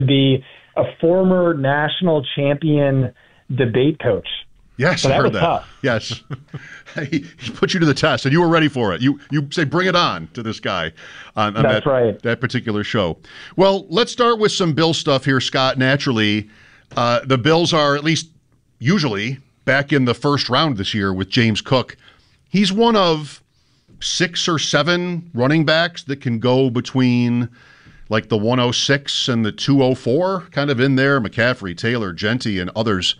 be a former national champion debate coach. Yes, so I heard that. Tough. Yes. He put you to the test, and you were ready for it. You say, bring it on to this guy on That's right. that particular show. Well, let's start with some Bill stuff here, Scott. Naturally, the Bills are, at least usually, back in the first round this year with James Cook. He's one of 6 or 7 running backs that can go between like the 106 and the 204, kind of in there. McCaffrey, Taylor, Genty, and others.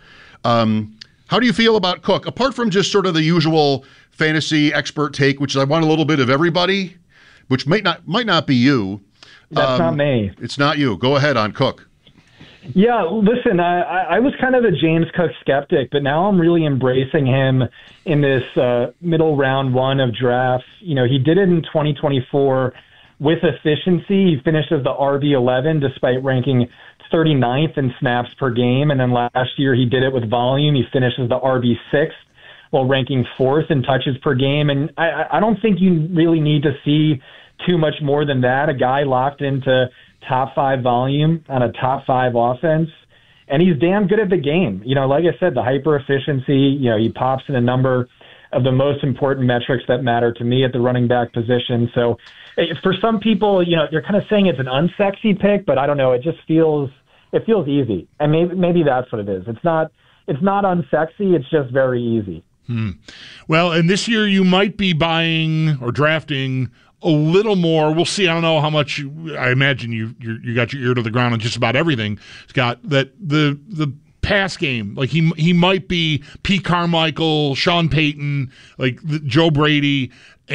How do you feel about Cook? Apart from just sort of the usual fantasy expert take, which I want a little bit of everybody, which might not be you. That's not me. It's not you. Go ahead on Cook. Yeah, listen, I was kind of a James Cook skeptic, but now I'm really embracing him in this middle round 1 of drafts. You know, he did it in 2024 with efficiency. He finished as the RB11 despite ranking 39th in snaps per game. And then last year he did it with volume. He finished as the RB6 while ranking 4th in touches per game. And I don't think you really need to see too much more than that. A guy locked into top 5 volume on a top 5 offense. And he's damn good at the game. You know, like I said, the hyper efficiency, you know, he pops in a number of the most important metrics that matter to me at the running back position. So for some people, you know, they're kind of saying it's an unsexy pick, but I don't know. It just feels easy. And maybe that's what it is. It's not unsexy. It's just very easy. Well, and this year you might be buying or drafting a little more. We'll see. I don't know how much. I imagine you got your ear to the ground on just about everything, Scott. That the pass game, like he might be Pete Carmichael, Sean Payton, like Joe Brady,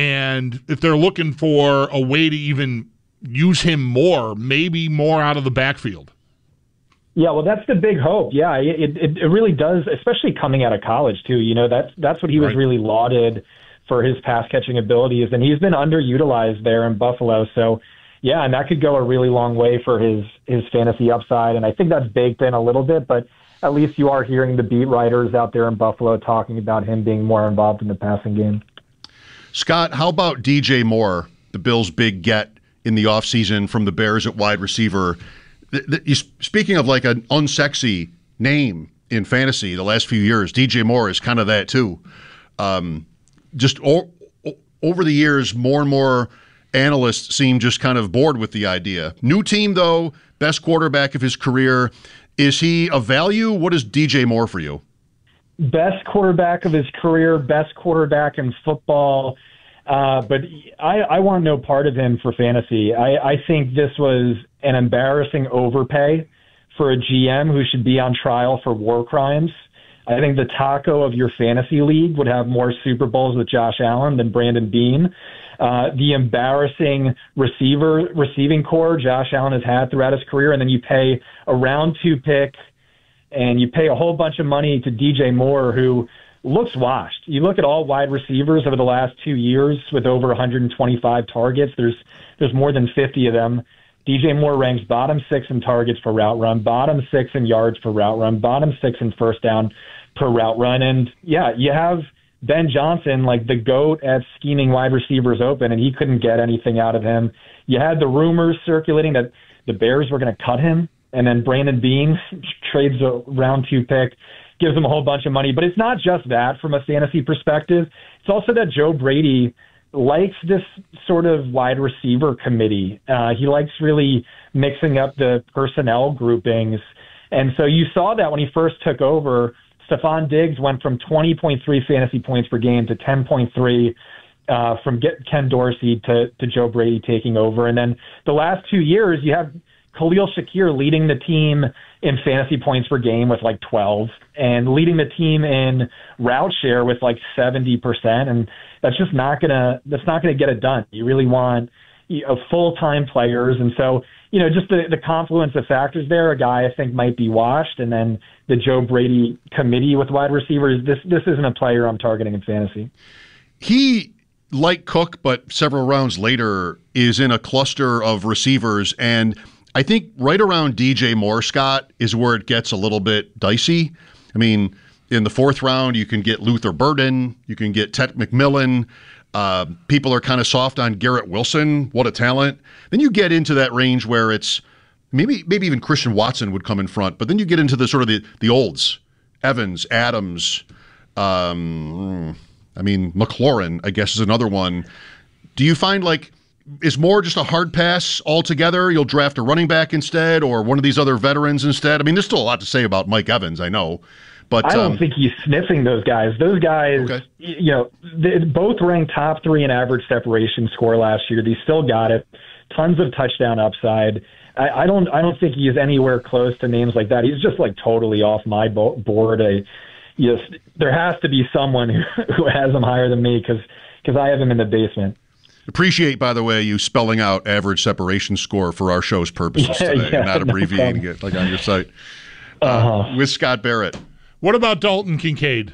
and if they're looking for a way to even use him more, maybe more out of the backfield. Yeah, well, that's the big hope. Yeah, it really does, especially coming out of college too. You know, that's what he was really lauded for, his pass catching abilities, and he's been underutilized there in Buffalo. So, yeah, and that could go a really long way for his fantasy upside. And I think that's baked in a little bit, but at least you are hearing the beat writers out there in Buffalo talking about him being more involved in the passing game. Scott, how about DJ Moore, the Bills' big get in the offseason from the Bears at wide receiver? Speaking of like an unsexy name in fantasy the last few years, DJ Moore is kind of that too. Just over the years, more and more analysts seem just kind of bored with the idea. New team, though, best quarterback of his career. Is he a value? What is DJ Moore for you? Best quarterback of his career, best quarterback in football. But I want no part of him for fantasy. I think this was an embarrassing overpay for a GM who should be on trial for war crimes. I think the taco of your fantasy league would have more Super Bowls with Josh Allen than Brandon Beane. The embarrassing receiving core Josh Allen has had throughout his career, and then you pay a round 2 pick and you pay a whole bunch of money to DJ Moore, who looks washed. You look at all wide receivers over the last 2 years with over 125 targets. There's more than 50 of them. DJ Moore ranks bottom 6 in targets per route run, bottom 6 in yards per route run, bottom 6 in first down per route run. And yeah, you have Ben Johnson, like the GOAT at scheming wide receivers open, and he couldn't get anything out of him. You had the rumors circulating that the Bears were going to cut him, and then Brandon Beane trades a round 2 pick, gives him a whole bunch of money. But it's not just that from a fantasy perspective. It's also that Joe Brady likes this sort of wide receiver committee. He likes really mixing up the personnel groupings. And so you saw that when he first took over. Stephon Diggs went from 20.3 fantasy points per game to 10.3 from Ken Dorsey to Joe Brady taking over. And then the last 2 years, you have Khalil Shakir leading the team in fantasy points per game with like 12 and leading the team in route share with like 70%. And that's just not going to get it done. You really want full-time players. And so, you know, just the confluence of factors there, a guy I think might be washed. And then the Joe Brady committee with wide receivers, this isn't a player I'm targeting in fantasy. He, like Cook, but several rounds later, is in a cluster of receivers. And I think right around DJ Moore, Scott, is where it gets a little bit dicey. I mean, in the 4th round, you can get Luther Burden, you can get Ted McMillan. People are kind of soft on Garrett Wilson. What a talent. Then you get into that range where it's maybe even Christian Watson would come in front. But then you get into the sort of the olds, Evans, Adams. McLaurin, I guess, is another one. Do you find is Moore just a hard pass altogether? You'll draft a running back instead, or one of these other veterans instead? I mean, there's still a lot to say about Mike Evans, I know. But I don't think he's sniffing those guys. Those guys, okay. They both ranked top 3 in average separation score last year. They still got it. Tons of touchdown upside. I don't think he's anywhere close to names like that. He's just totally off my board. There has to be someone who has him higher than me because I have him in the basement. Appreciate, by the way, you spelling out average separation score for our show's purposes today, and not abbreviating it on your site. With Scott Barrett. What about Dalton Kincaid?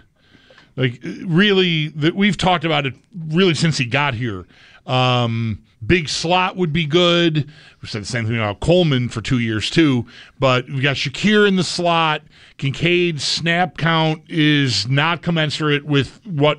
Really, we've talked about it really since he got here. Big slot would be good. We said the same thing about Coleman for 2 years too. But we got Shakir in the slot. Kincaid's snap count is not commensurate with what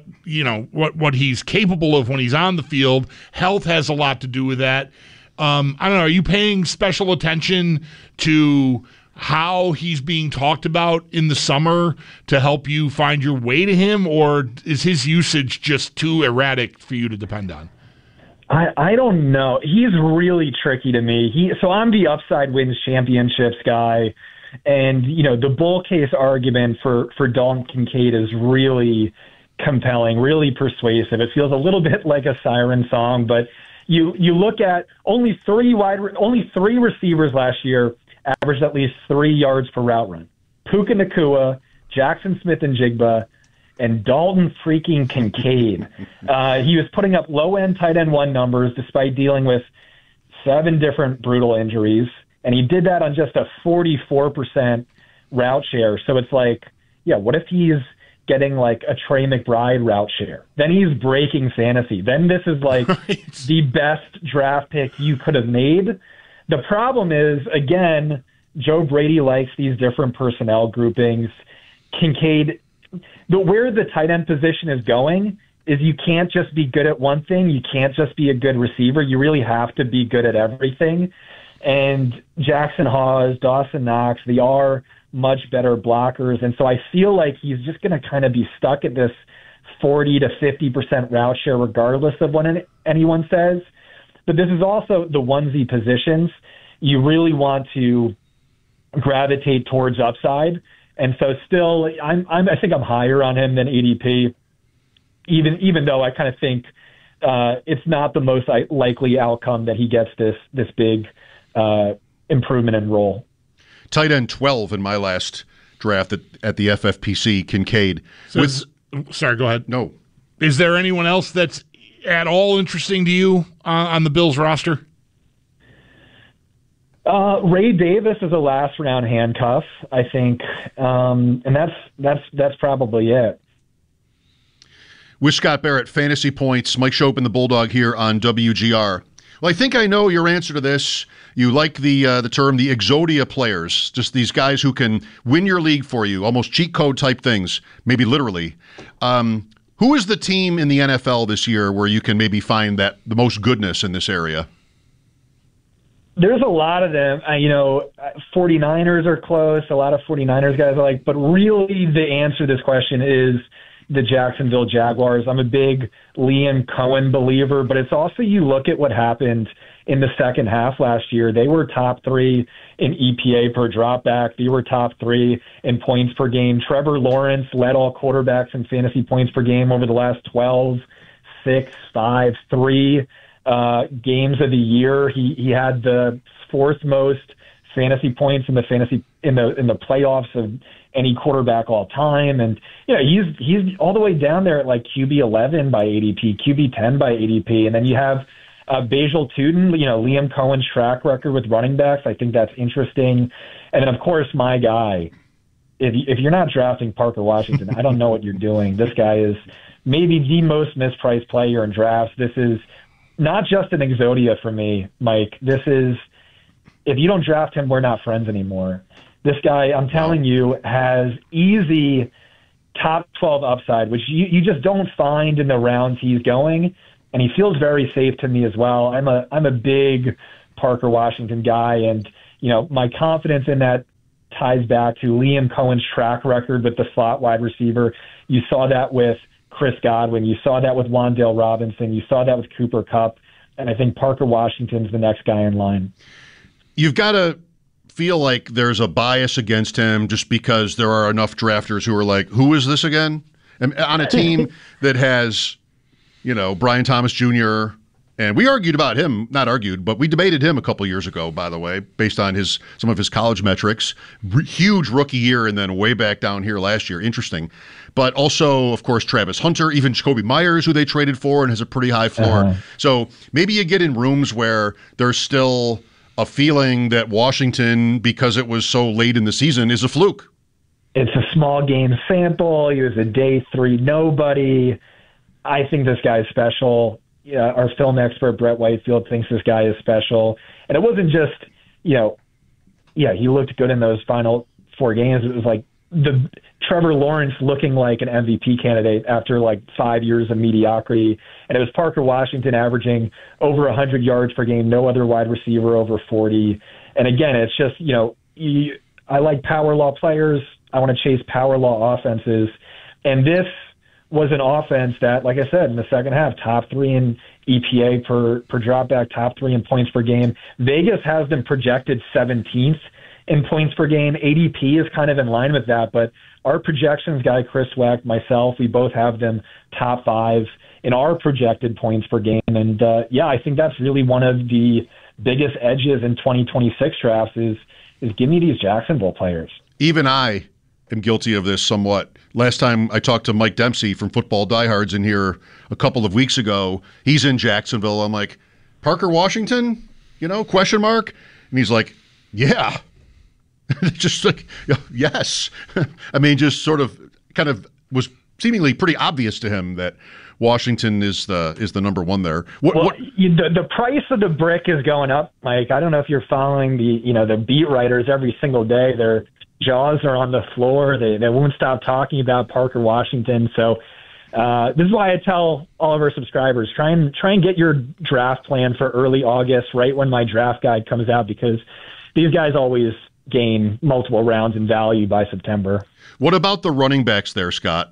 he's capable of when he's on the field. Health has a lot to do with that. I don't know. Are you paying special attention to how he's being talked about in the summer to help you find your way to him, or is his usage just too erratic for you to depend on? I don't know. He's really tricky to me. So I'm the upside wins championships guy, and the bull case argument for Dalton Kincaid is really compelling, really persuasive. It feels a little bit like a siren song, but you look at only three receivers last year averaged at least 3 yards per route run. Puka Nacua, Jackson Smith-Njigba, and Dalton freaking Kincaid. He was putting up low-end tight end 1 numbers despite dealing with 7 different brutal injuries, and he did that on just a 44% route share. So it's what if he's getting a Trey McBride route share? Then he's breaking fantasy. Then this is right. The best draft pick you could have made. The problem is, again, Joe Brady likes these different personnel groupings. Kincaid, where the tight end position is going is you can't just be good at one thing. You can't just be a good receiver. You really have to be good at everything. And Jackson Hawes, Dawson Knox, they are much better blockers. And so I feel like he's just going to kind of be stuck at this 40 to 50% route share regardless of what anyone says. But this is also the onesie positions. You really want to gravitate towards upside. And so still, I think I'm higher on him than ADP, even though I kind of think it's not the most likely outcome that he gets this big improvement in role. Tight end 12 in my last draft at the FFPC, Kincaid. Sorry, go ahead. No. Is there anyone else that's at all interesting to you on the Bills roster? Ray Davis is a last round handcuff, I think, and that's probably it. With Scott Barrett, Fantasy Points, Mike Schopp and the Bulldog here on WGR. Well, I think I know your answer to this. You like the term the Exodia players, just these guys who can win your league for you, almost cheat code type things, maybe literally. Who is the team in the NFL this year where you can maybe find the most goodness in this area? There's a lot of them. 49ers are close. A lot of 49ers guys are but really the answer to this question is the Jacksonville Jaguars. I'm a big Liam Cohen believer, but it's also you look at what happened in the second half last year. They were top 3 in EPA per dropback. They were top 3 in points per game. Trevor Lawrence led all quarterbacks in fantasy points per game over the last 12, 6, 5, 3 games of the year. He had the 4th most fantasy points in the playoffs of any quarterback all time, and he's all the way down there at QB 11 by ADP, QB 10 by ADP, and then you have Basil Tuden, Liam Cohen's track record with running backs. I think that's interesting, and then of course my guy. If you're not drafting Parker Washington, I don't know what you're doing. This guy is maybe the most mispriced player in drafts. This is not just an Exodia for me, Mike. This is, if you don't draft him, we're not friends anymore. This guy, I'm telling you, has easy top 12 upside, which you just don't find in the rounds he's going, and he feels very safe to me as well. I'm a big Parker Washington guy, and my confidence in that ties back to Liam Cohen's track record with the slot wide receiver. You saw that with Chris Godwin. You saw that with Wan'Dale Robinson. You saw that with Cooper Kupp. And I think Parker Washington's the next guy in line. You've got to feel like there's a bias against him just because there are enough drafters who are like, who is this again? And on a team that has, Brian Thomas Jr., and we argued about him, not argued, but we debated him a couple years ago, by the way, based on some of his college metrics. Huge rookie year and then way back down here last year. Interesting. But also, of course, Travis Hunter, even Jacoby Myers, who they traded for and has a pretty high floor. So maybe you get in rooms where there's still a feeling that Washington, because it was so late in the season, is a fluke. It's a small game sample. He was a day 3 nobody. I think this guy's special. Our film expert, Brett Whitefield, thinks this guy is special. And it wasn't just, he looked good in those final 4 games. It was like the Trevor Lawrence looking like an MVP candidate after 5 years of mediocrity. And it was Parker Washington averaging over 100 yards per game, no other wide receiver over 40. And again, it's just, I like power law players. I want to chase power law offenses. And this was an offense that, like I said, in the second half, top 3 in EPA per dropback, top 3 in points per game. Vegas has them projected 17th in points per game. ADP is kind of in line with that, but our projections guy, Chris Weck, myself, we both have them top 5 in our projected points per game. And I think that's really one of the biggest edges in 2026 drafts is give me these Jacksonville players. Even I am guilty of this somewhat. Last time I talked to Mike Dempsey from Football Diehards in here a couple of weeks ago, he's in Jacksonville. I'm like, Parker Washington, question mark? And he's like, yeah. Just like, yes. I mean, just sort of kind of was seemingly pretty obvious to him that Washington is the number 1 there. The price of the brick is going up, Mike. I don't know if you're following the beat writers every single day. Their jaws are on the floor. They won't stop talking about Parker Washington. So this is why I tell all of our subscribers, try and get your draft plan for early August, right when my draft guide comes out, because these guys always gain multiple rounds in value by September. What about the running backs there, Scott?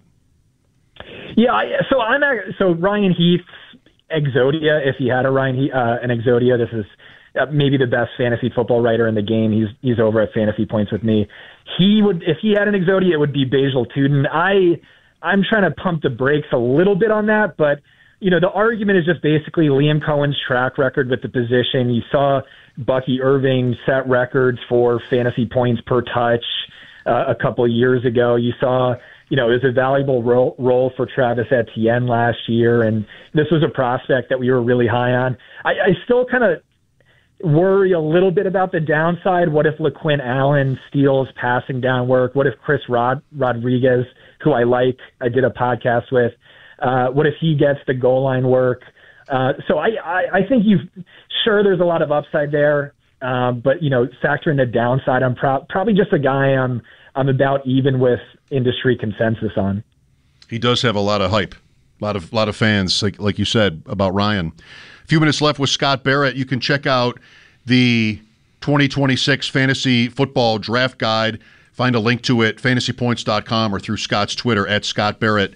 Yeah, so Ryan Heath's Exodia, if he had an Exodia, this is maybe the best fantasy football writer in the game. He's over at Fantasy Points with me. If he had an Exodia, it would be Basil Tuden. I'm trying to pump the brakes a little bit on that, but the argument is just basically Liam Cohen's track record with the position. You saw Bucky Irving set records for fantasy points per touch a couple of years ago. You saw, it was a valuable role for Travis Etienne last year, and this was a prospect that we were really high on. I still kind of worry a little bit about the downside. What if LaQuint Allen steals passing down work? What if Chris Rodriguez, who I did a podcast with, what if he gets the goal line work? So I think there's a lot of upside there, but factor in the downside. I'm probably just a guy I'm about even with industry consensus on. He does have a lot of hype, a lot of fans, like you said about Ryan. A few minutes left with Scott Barrett. You can check out the 2026 Fantasy Football Draft Guide. Find a link to it, fantasypoints.com, or through Scott's Twitter at Scott Barrett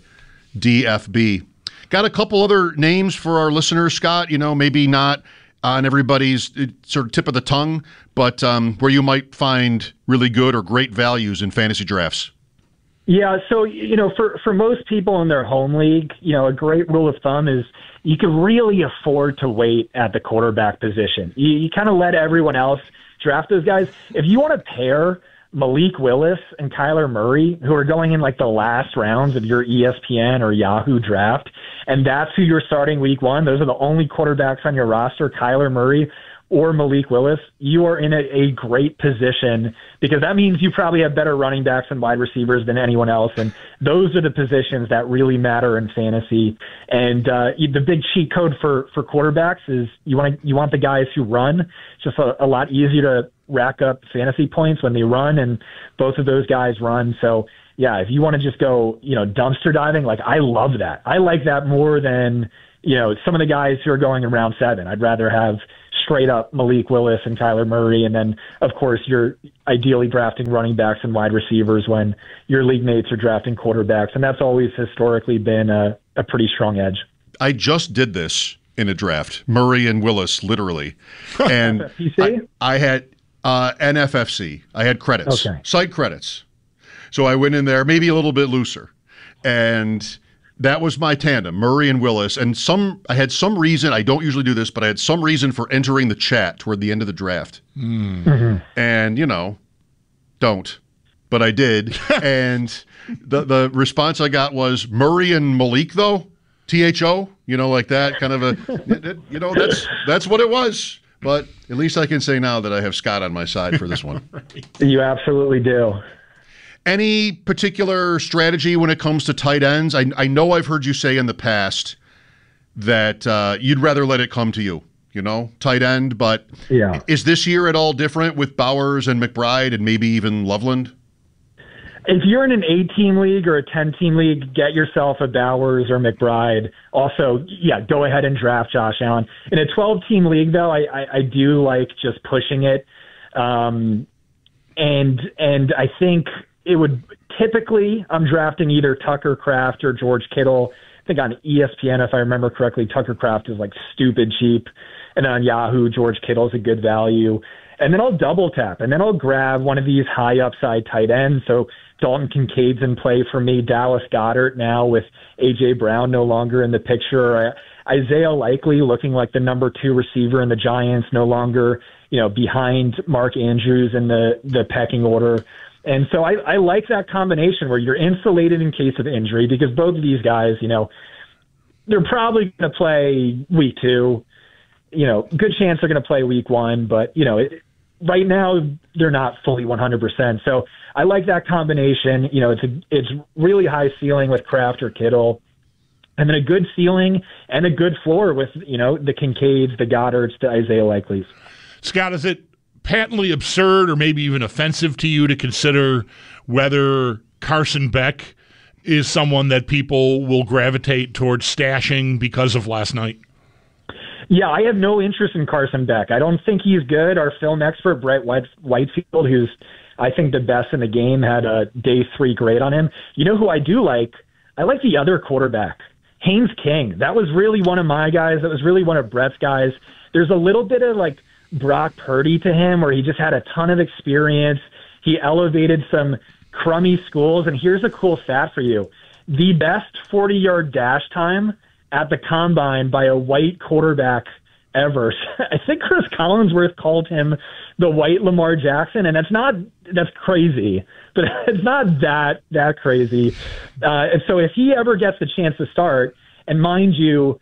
DFB. Got a couple other names for our listeners, Scott, maybe not on everybody's sort of tip of the tongue, but where you might find really good or great values in fantasy drafts. Yeah, so, for most people in their home league, a great rule of thumb is you can really afford to wait at the quarterback position. You kind of let everyone else draft those guys. If you want to pair Malik Willis and Kyler Murray, who are going in the last rounds of your ESPN or Yahoo draft, and that's who you're starting week 1, those are the only quarterbacks on your roster, Kyler Murray or Malik Willis, you are in a great position, because that means you probably have better running backs and wide receivers than anyone else. And those are the positions that really matter in fantasy. And the big cheat code for quarterbacks is you want the guys who run. It's just a lot easier to rack up fantasy points when they run, and both of those guys run. So yeah, if you want to just go, dumpster diving, I love that. I like that more than, some of the guys who are going in round 7. I'd rather have straight up Malik Willis and Kyler Murray. And then, of course, you're ideally drafting running backs and wide receivers when your league mates are drafting quarterbacks. And that's always historically been a pretty strong edge. I just did this in a draft, Murray and Willis, literally. And I had NFFC. I had credits, site credits. So I went in there maybe a little bit looser. And that was my tandem, Murray and Willis. And I had some reason, I don't usually do this, but I had some reason for entering the chat toward the end of the draft. Mm-hmm. And, don't. But I did. And the response I got was, Murray and Malik, though? THO? Like that kind of that's what it was. But at least I can say now that I have Scott on my side for this one. You absolutely do. Any particular strategy when it comes to tight ends? I know I've heard you say in the past that you'd rather let it come to you, tight end. But is this year at all different with Bowers and McBride and maybe even Loveland? If you're in an 8-team league or a 10-team league, get yourself a Bowers or McBride. Also, go ahead and draft Josh Allen. In a 12-team league, though, I do like just pushing it. And I think it would typically, I'm drafting either Tucker Kraft or George Kittle. I think on ESPN, if I remember correctly, Tucker Kraft is like stupid cheap. And on Yahoo, George Kittle is a good value. And then I'll double tap, and then I'll grab one of these high upside tight ends. So Dalton Kincaid's in play for me. Dallas Goedert now with A.J. Brown no longer in the picture. Isaiah Likely looking like the number 2 receiver in the Giants, no longer, behind Mark Andrews in the pecking order. And so I like that combination where you're insulated in case of injury, because both of these guys, they're probably going to play week 2. Good chance they're going to play week 1, but, right now they're not fully 100%. So I like that combination. It's really high ceiling with Kraft or Kittle, and then a good ceiling and a good floor with, the Kincaids, the Goddards, the Isaiah Likeleys. Scott, is it patently absurd or maybe even offensive to you to consider whether Carson Beck is someone that people will gravitate towards stashing because of last night? Yeah, I have no interest in Carson Beck. I don't think he's good. Our film expert, Brett Whitefield, who's, I think, the best in the game, had a day 3 grade on him. You know who I do like? I like the other quarterback, Haynes King. That was really one of my guys. That was really one of Brett's guys. There's a little bit of, Brock Purdy to him, where he just had a ton of experience. He elevated some crummy schools. And here's a cool stat for you. The best 40-yard dash time at the combine by a white quarterback ever. I think Chris Collinsworth called him the white Lamar Jackson, and that's crazy, but it's not that crazy. And so if he ever gets the chance to start, and mind you,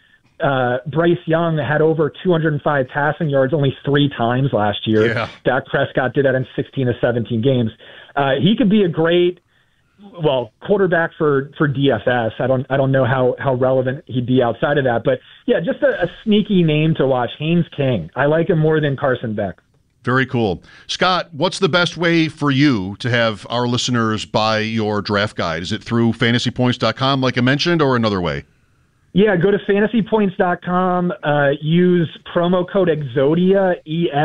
Bryce Young had over 205 passing yards only 3 times last year. Yeah. Dak Prescott did that in 16 of 17 games. He could be a great quarterback for DFS. I don't know how relevant he'd be outside of that, but just a sneaky name to watch. Haynes King. I like him more than Carson Beck. Very cool. Scott, what's the best way for you to have our listeners buy your draft guide? Is it through fantasypoints.com, like I mentioned, or another way? Yeah, go to fantasypoints.com, use promo code Exodia,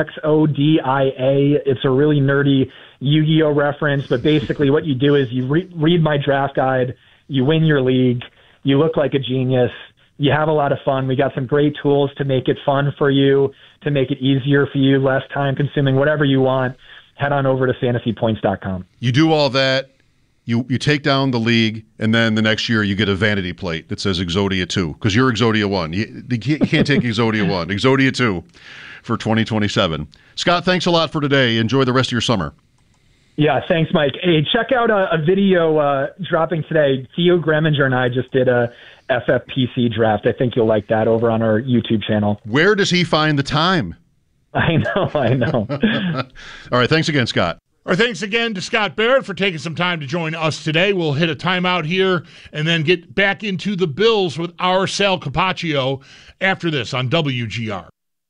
EXODIA. It's a really nerdy Yu-Gi-Oh reference, but basically what you do is you read my draft guide, you win your league, you look like a genius, you have a lot of fun. We got some great tools to make it fun for you, to make it easier for you, less time consuming, whatever you want. Head on over to fantasypoints.com. You do all that. You take down the league, and then the next year you get a vanity plate that says Exodia 2, because you're Exodia 1. You can't take Exodia 1. Exodia 2 for 2027. Scott, thanks a lot for today. Enjoy the rest of your summer. Yeah, thanks, Mike. Hey, check out a video dropping today. Theo Greminger and I just did a FFPC draft. I think you'll like that over on our YouTube channel. Where does he find the time? I know. All right, thanks again, Scott. Our thanks again to Scott Barrett for taking some time to join us today. We'll hit a timeout here and then get back into the Bills with our Sal Capaccio after this on WGR.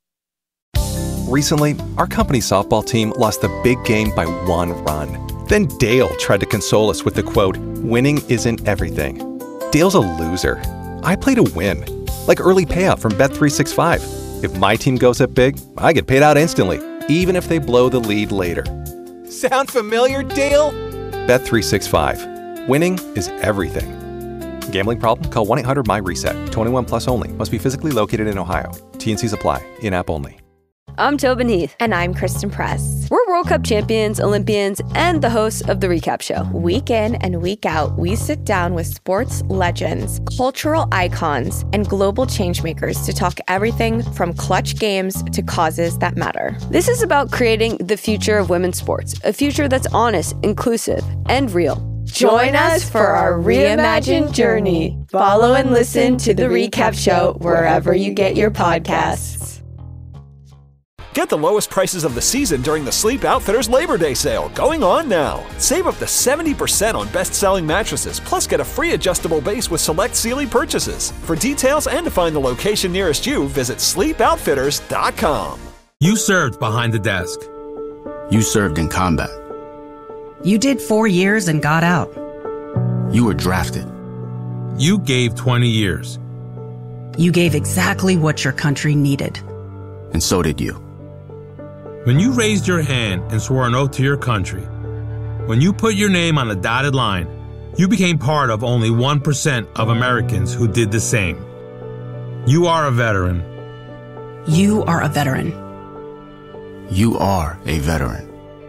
Recently, our company softball team lost the big game by 1 run. Then Dale tried to console us with the quote, "Winning isn't everything." Dale's a loser. I play to win, like early payout from Bet365. If my team goes up big, I get paid out instantly, even if they blow the lead later. Sound familiar, Dale? Bet365. Winning is everything. Gambling problem? Call 1-800-MY-RESET. 21 plus only. Must be physically located in Ohio. T&Cs apply. In-app only. I'm Tobin Heath. And I'm Kristen Press. We're World Cup champions, Olympians, and the hosts of The Recap Show. Week in and week out, we sit down with sports legends, cultural icons, and global changemakers to talk everything from clutch games to causes that matter. This is about creating the future of women's sports, a future that's honest, inclusive, and real. Join us for our reimagined journey. Follow and listen to The Recap Show wherever you get your podcasts. Get the lowest prices of the season during the Sleep Outfitters Labor Day sale, going on now. Save up to 70% on best-selling mattresses, plus get a free adjustable base with select Sealy purchases. For details and to find the location nearest you, visit sleepoutfitters.com. You served behind the desk. You served in combat. You did 4 years and got out. You were drafted. You gave 20 years. You gave exactly what your country needed. And so did you. When you raised your hand and swore an oath to your country, when you put your name on a dotted line, you became part of only 1% of Americans who did the same. You are a veteran. You are a veteran. You are a veteran.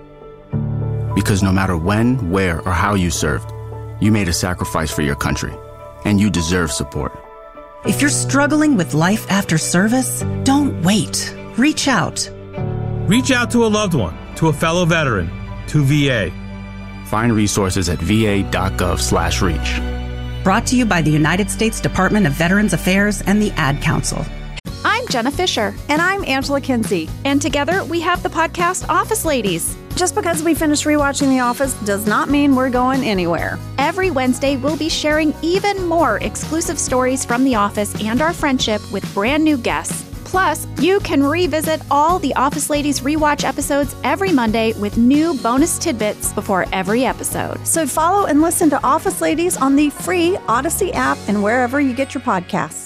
Because no matter when, where, or how you served, you made a sacrifice for your country, and you deserve support. If you're struggling with life after service, don't wait. Reach out. Reach out to a loved one, to a fellow veteran, to VA. Find resources at va.gov/reach. Brought to you by the United States Department of Veterans Affairs and the Ad Council. I'm Jenna Fisher. And I'm Angela Kinsey. And together we have the podcast Office Ladies. Just because we finished rewatching The Office does not mean we're going anywhere. Every Wednesday, we'll be sharing even more exclusive stories from The Office and our friendship with brand new guests. Plus, you can revisit all the Office Ladies rewatch episodes every Monday with new bonus tidbits before every episode. So follow and listen to Office Ladies on the free Odyssey app and wherever you get your podcasts.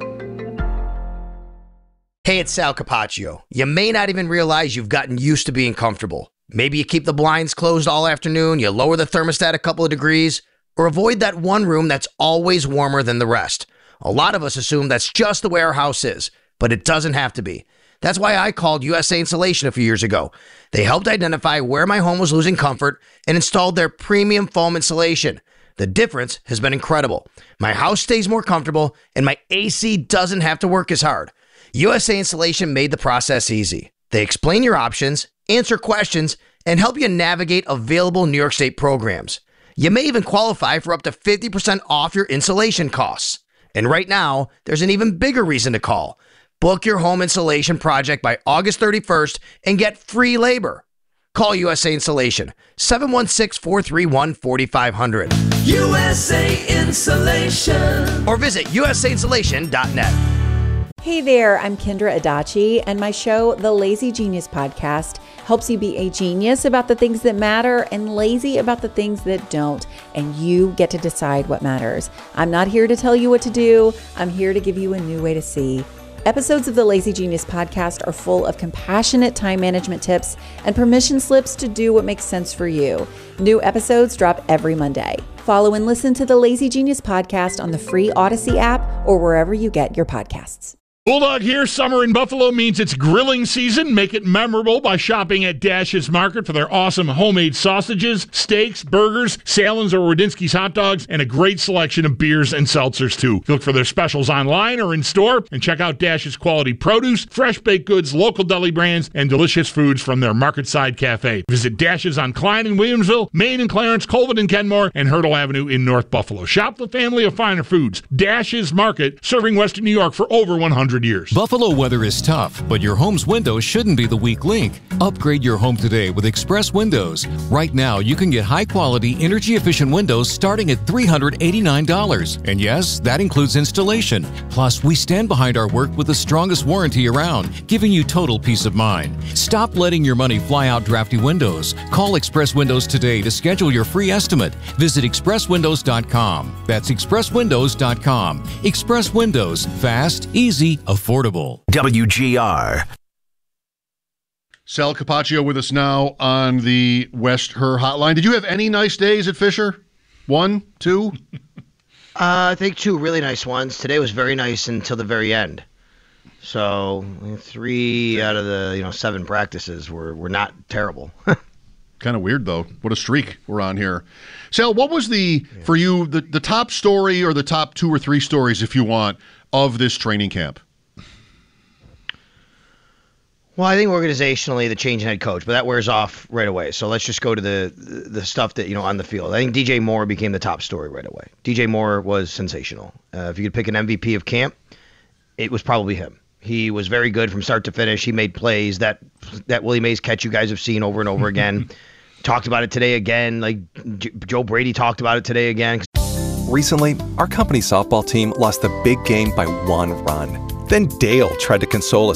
Hey, it's Sal Capaccio. You may not even realize you've gotten used to being comfortable. Maybe you keep the blinds closed all afternoon, you lower the thermostat a couple of degrees, or avoid that one room that's always warmer than the rest. A lot of us assume that's just the way our house is, but it doesn't have to be. That's why I called USA Insulation a few years ago. They helped identify where my home was losing comfort and installed their premium foam insulation. The difference has been incredible. My house stays more comfortable and my AC doesn't have to work as hard. USA Insulation made the process easy. They explain your options, answer questions, and help you navigate available New York State programs. You may even qualify for up to 50% off your insulation costs. And right now, there's an even bigger reason to call. Book your home insulation project by August 31st and get free labor. Call USA Insulation, 716-431-4500. USA Insulation. Or visit usainsulation.net. Hey there, I'm Kendra Adachi, and my show, The Lazy Genius Podcast, helps you be a genius about the things that matter and lazy about the things that don't, and you get to decide what matters. I'm not here to tell you what to do. I'm here to give you a new way to see. Episodes of the Lazy Genius Podcast are full of compassionate time management tips and permission slips to do what makes sense for you. New episodes drop every Monday. Follow and listen to the Lazy Genius Podcast on the free Odyssey app or wherever you get your podcasts. Bulldog here. Summer in Buffalo means it's grilling season. Make it memorable by shopping at Dash's Market for their awesome homemade sausages, steaks, burgers, Salins or Radinsky's hot dogs, and a great selection of beers and seltzers, too. Look for their specials online or in store, and check out Dash's quality produce, fresh baked goods, local deli brands, and delicious foods from their Marketside Cafe. Visit Dash's on Klein in Williamsville, Main and Clarence, Colvin and Kenmore, and Hurdle Avenue in North Buffalo. Shop the family of finer foods. Dash's Market, serving Western New York for over 100 years. Buffalo weather is tough, but your home's windows shouldn't be the weak link. Upgrade your home today with Express Windows. Right now, you can get high-quality, energy-efficient windows starting at $389. And yes, that includes installation. Plus, we stand behind our work with the strongest warranty around, giving you total peace of mind. Stop letting your money fly out drafty windows. Call Express Windows today to schedule your free estimate. Visit expresswindows.com. That's expresswindows.com. Express Windows. Fast, easy, affordable. WGR. Sal Capaccio with us now on the West Her Hotline. Did you have any nice days at Fisher? 1, 2? I think 2 really nice ones. Today was very nice until the very end. So 3 out of the 7 practices were not terrible. Kind of weird, though. What a streak we're on here. Sal, what was for you, the top story or the top 2 or 3 stories, if you want, of this training camp? Well, I think organizationally, the change in head coach, but that wears off right away. So let's just go to the stuff that, on the field. I think DJ Moore became the top story right away. DJ Moore was sensational. If you could pick an MVP of camp, it was probably him. He was very good from start to finish. He made plays that Willie Mays catch you guys have seen over and over again. Talked about it today again. Like Joe Brady talked about it today again. Recently, our company softball team lost the big game by 1 run. Then Dale tried to console us